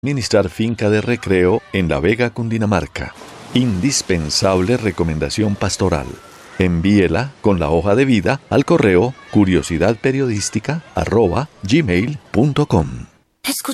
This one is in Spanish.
Administrar finca de recreo en La Vega, Cundinamarca. Indispensable recomendación pastoral. Envíela con la hoja de vida al correo curiosidadperiodística@gmail.com.